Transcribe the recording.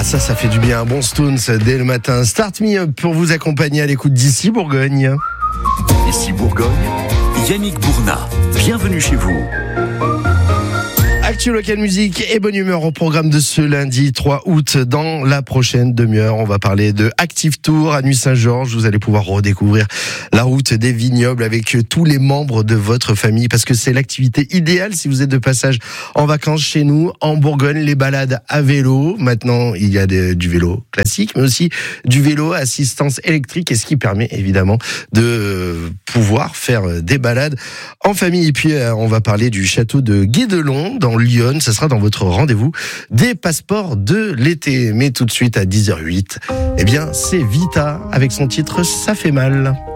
Ça fait du bien, un bon Stones dès le matin. Start Me Up pour vous accompagner à l'écoute d'ici Bourgogne. Ici Bourgogne, Yannick Bournat, bienvenue chez vous. Actu Local Musique et bonne humeur au programme de ce lundi 3 août. Dans la prochaine demi-heure, on va parler de Active Tour à Nuit-Saint-Georges. Vous allez pouvoir redécouvrir la route des vignobles avec tous les membres de votre famille parce que c'est l'activité idéale si vous êtes de passage en vacances chez nous. En Bourgogne, les balades à vélo. Maintenant, il y a du vélo classique, mais aussi du vélo à assistance électrique et ce qui permet évidemment de pouvoir faire des balades en famille. Et puis, on va parler du château de Guédelon dans Lyon, ça sera dans votre rendez-vous des passeports de l'été. Mais tout de suite à 10h08, eh bien c'est Vita avec son titre Ça fait mal.